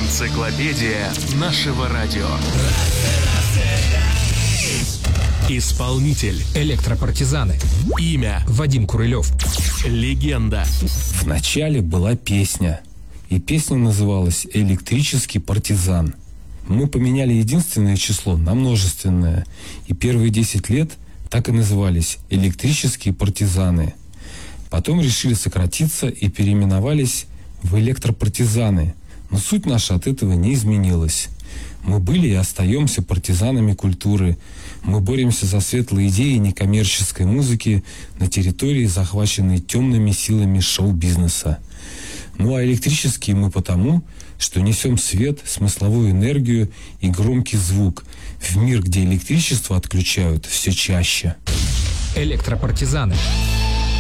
Энциклопедия нашего радио. Исполнитель. Электропартизаны. Имя. Вадим Курылев. Легенда. Вначале была песня, и песня называлась «Электрический партизан». Мы поменяли единственное число на множественное, и первые 10 лет так и назывались «Электрические партизаны». Потом решили сократиться и переименовались в «Электропартизаны», но суть наша от этого не изменилась. Мы были и остаемся партизанами культуры. Мы боремся за светлые идеи некоммерческой музыки на территории, захваченной темными силами шоу-бизнеса. Ну а электрические мы потому, что несем свет, смысловую энергию и громкий звук в мир, где электричество отключают все чаще. Электропартизаны.